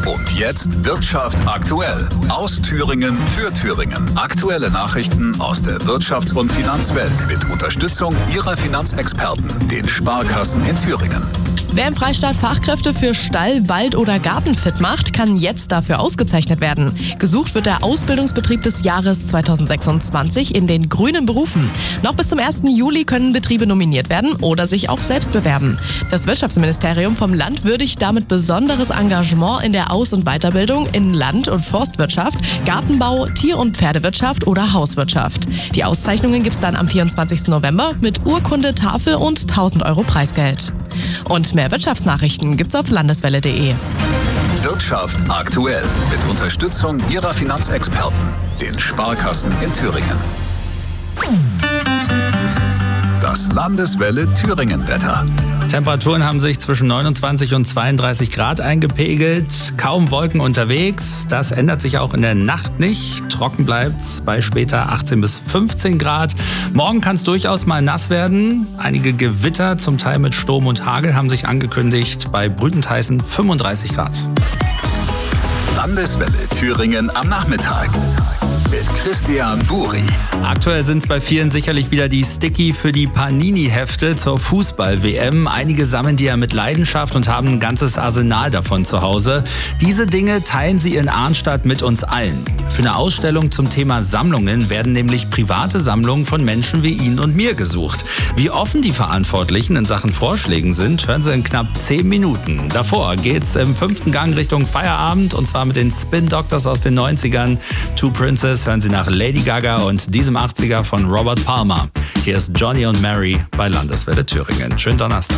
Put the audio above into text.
Und jetzt Wirtschaft aktuell. Aus Thüringen für Thüringen. Aktuelle Nachrichten aus der Wirtschafts- und Finanzwelt mit Unterstützung Ihrer Finanzexperten, den Sparkassen in Thüringen. Wer im Freistaat Fachkräfte für Stall-, Wald- oder Garten fit macht, kann jetzt dafür ausgezeichnet werden. Gesucht wird der Ausbildungsbetrieb des Jahres 2026 in den grünen Berufen. Noch bis zum 1. Juli können Betriebe nominiert werden oder sich auch selbst bewerben. Das Wirtschaftsministerium vom Land würdigt damit besonderes Engagement in der Aus- und Weiterbildung in Land- und Forstwirtschaft, Gartenbau, Tier- und Pferdewirtschaft oder Hauswirtschaft. Die Auszeichnungen gibt's dann am 24. November mit Urkunde, Tafel und 1.000 € Preisgeld. Und mehr Wirtschaftsnachrichten gibt's auf landeswelle.de. Wirtschaft aktuell mit Unterstützung Ihrer Finanzexperten, den Sparkassen in Thüringen. Das Landeswelle Thüringen-Wetter. Temperaturen haben sich zwischen 29 und 32 Grad eingepegelt. Kaum Wolken unterwegs. Das ändert sich auch in der Nacht nicht. Trocken bleibt's bei später 18 bis 15 Grad. Morgen kann es durchaus mal nass werden. Einige Gewitter, zum Teil mit Sturm und Hagel, haben sich angekündigt. Bei brütend heißen 35 Grad. Landeswelle Thüringen am Nachmittag. Mit Christian Buri. Aktuell sind es bei vielen sicherlich wieder die Sticky für die Panini-Hefte zur Fußball-WM. Einige sammeln die ja mit Leidenschaft und haben ein ganzes Arsenal davon zu Hause. Diese Dinge teilen sie in Arnstadt mit uns allen. Für eine Ausstellung zum Thema Sammlungen werden nämlich private Sammlungen von Menschen wie Ihnen und mir gesucht. Wie offen die Verantwortlichen in Sachen Vorschlägen sind, hören Sie in knapp 10 Minuten. Davor geht's im 5. Gang Richtung Feierabend und zwar mit den Spin Doctors aus den 90ern. Two Princess hören Sie nach Lady Gaga und diesem 80er von Robert Palmer. Hier ist Johnny und Mary bei Landeswelle Thüringen. Schönen Donnerstag.